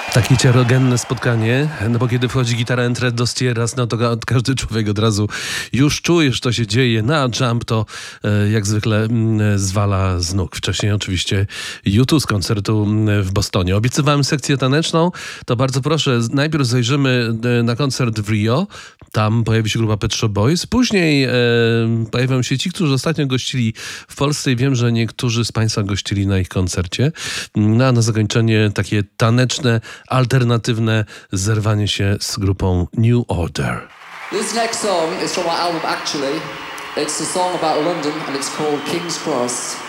Takie ciarogenne spotkanie, no bo kiedy wchodzi gitara Entre dos Tierras, no to każdy człowiek od razu już czuje, że to się dzieje. Na Jump to jak zwykle zwala z nóg. Wcześniej oczywiście U2 z koncertu w Bostonie. Obiecywałem sekcję taneczną, to bardzo proszę, najpierw zajrzymy na koncert w Rio. Tam pojawi się grupa Pet Shop Boys. Później pojawią się ci, którzy ostatnio gościli w Polsce i wiem, że niektórzy z Państwa gościli na ich koncercie. No a na zakończenie takie taneczne, alternatywne zerwanie się z grupą New Order. This next song is from our album Actually. It's a song about London and it's called King's Cross.